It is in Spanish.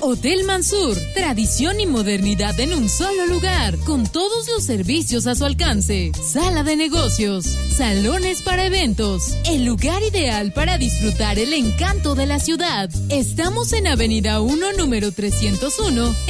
Hotel Mansur, tradición y modernidad en un solo lugar, con todos los servicios a su alcance. Sala de negocios, salones para eventos, el lugar ideal para disfrutar el encanto de la ciudad. Estamos en Avenida 1, número 301.